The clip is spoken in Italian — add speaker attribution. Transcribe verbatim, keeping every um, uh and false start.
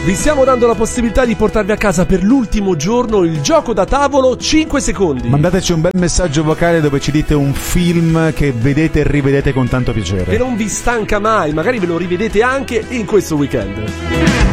Speaker 1: Vi stiamo dando la possibilità di portarvi a casa per l'ultimo giorno il gioco da tavolo cinque secondi.
Speaker 2: Mandateci un bel messaggio vocale dove ci dite un film che vedete e rivedete con tanto piacere,
Speaker 1: che non vi stanca mai, magari ve lo rivedete anche in questo weekend.